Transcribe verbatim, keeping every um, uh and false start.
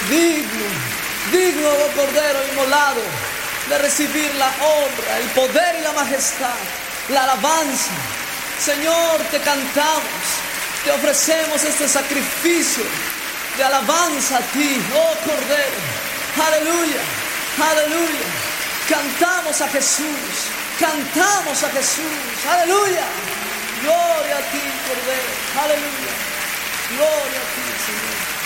digno, digno, oh Cordero inmolado, de recibir la honra, el poder y la majestad, la alabanza. Señor, te cantamos, te ofrecemos este sacrificio de alabanza a ti, oh Cordero. Aleluya, aleluya. Cantamos a Jesús, cantamos a Jesús, aleluya. Gloria a ti, Cordero, aleluya. Gloria a ti, Señor.